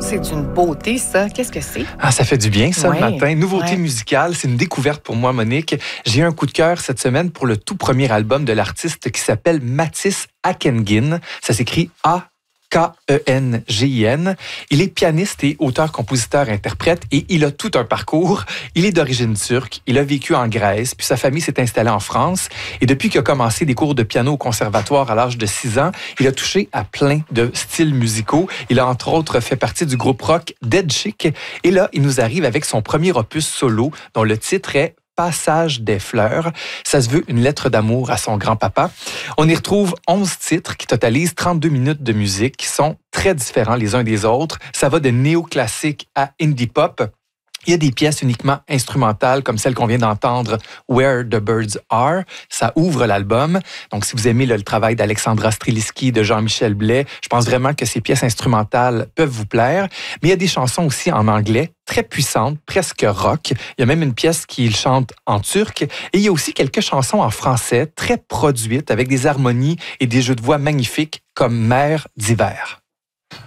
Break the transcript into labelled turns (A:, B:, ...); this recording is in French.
A: c'est d'une beauté, ça. Qu'est-ce que c'est?
B: Ah, ça fait du bien, ça,
A: Ouais,
B: le matin. Nouveauté
A: ouais.
B: musicale, c'est une découverte pour moi, Monique. J'ai eu un coup de cœur cette semaine pour le tout premier album de l'artiste qui s'appelle Mathis Akengin. Ça s'écrit Akengin. Il est pianiste et auteur-compositeur-interprète et il a tout un parcours. Il est d'origine turque, il a vécu en Grèce, puis sa famille s'est installée en France. Et depuis qu'il a commencé des cours de piano au conservatoire à l'âge de 6 ans, il a touché à plein de styles musicaux. Il a entre autres fait partie du groupe rock Dead Chic. Et là, il nous arrive avec son premier opus solo dont le titre est Passage des fleurs. Ça se veut une lettre d'amour à son grand-papa. On y retrouve 11 titres qui totalisent 32 minutes de musique qui sont très différents les uns des autres. Ça va de néoclassique à indie pop. Il y a des pièces uniquement instrumentales, comme celle qu'on vient d'entendre, Where the Birds Are. Ça ouvre l'album. Donc, si vous aimez le travail d'Alexandra Streliski, de Jean-Michel Blais, je pense vraiment que ces pièces instrumentales peuvent vous plaire. Mais il y a des chansons aussi en anglais, très puissantes, presque rock. Il y a même une pièce qu'il chante en turc. Et il y a aussi quelques chansons en français, très produites, avec des harmonies et des jeux de voix magnifiques, comme Mère d'hiver.